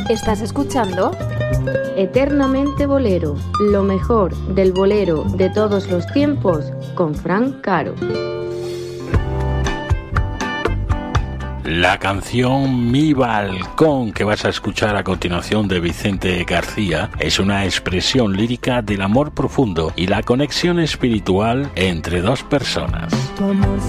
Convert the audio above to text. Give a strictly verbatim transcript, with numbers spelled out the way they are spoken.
¿Estás escuchando? Eternamente Bolero, lo mejor del bolero de todos los tiempos con Fran Caro. La canción Mi Balcón que vas a escuchar a continuación de Vicente García es una expresión lírica del amor profundo y la conexión espiritual entre dos personas.